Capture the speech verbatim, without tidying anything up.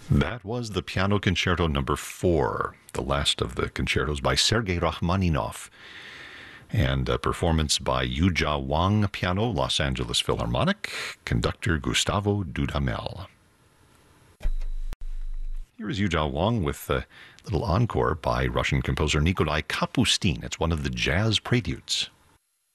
That was the Piano Concerto number four, the last of the concertos by Sergei Rachmaninoff, and a performance by Yujia Wang piano, Los Angeles Philharmonic, conductor Gustavo Dudamel. Here is Yujia Wang with a little encore by Russian composer Nikolai Kapustin. It's one of the jazz preludes.